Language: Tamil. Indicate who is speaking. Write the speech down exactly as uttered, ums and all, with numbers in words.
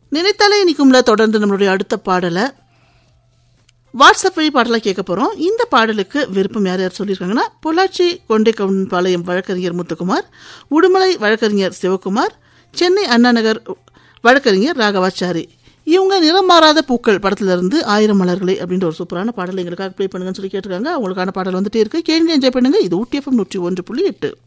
Speaker 1: நினைத்தாலே இனிக்கும்ல தொடர்ந்து நம்மளுடைய அடுத்த பாடலை வாட்ஸ்அப் வழி பாடலாக கேட்க போகிறோம். இந்த பாடலுக்கு விருப்பம் யார் யார் சொல்லியிருக்காங்கன்னா, பொள்ளாச்சி கொண்டைக்கவுன்பாளையம் வழக்கறிஞர் முத்துக்குமார், உடுமலை வழக்கறிஞர் சிவகுமார், சென்னை அண்ணா நகர் வழக்கறிஞர் ராகவாச்சாரி. இவங்க நிறம் மாறாத பூக்கள் படத்திலிருந்து ஆயிரம் மலர்களே அப்படின்ற ஒரு சூப்பரான பாடலை எங்களுக்காக ப்ளே பண்ணுங்கன்னு சொல்லி கேட்டிருக்காங்க. அவங்களுக்கான பாடல் வந்துட்டே இருக்கு, கேளுங்க, என்ஜாய் பண்ணுங்க. இது ஊட்டி எஃப்எம் நூற்றி ஒன்று புள்ளி எட்டு.